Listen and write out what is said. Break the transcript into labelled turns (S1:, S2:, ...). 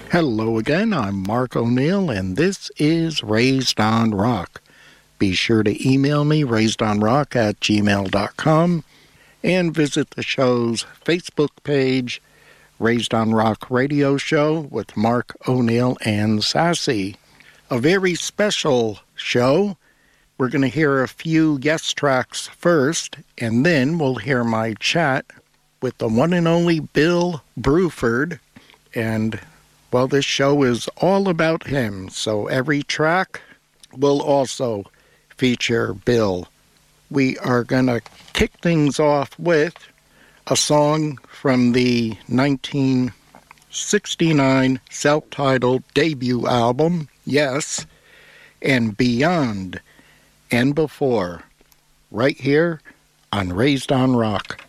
S1: Hello again, I'm Mark O'Neill, and this is Raised on Rock. Be sure to email me, raisedonrock@gmail.com, and visit the show's Facebook page, Raised on Rock Radio Show with Mark O'Neill and Sassy. A very special show. We're going to hear a few guest tracks first, and then we'll hear my chat with the one and only Bill Bruford. And, well, this show is all about him, so every track will also feature Bill. We are going to kick things off with a song from the 1969 self-titled debut album, Yes, and Beyond and Before, right here on Raised on Rock.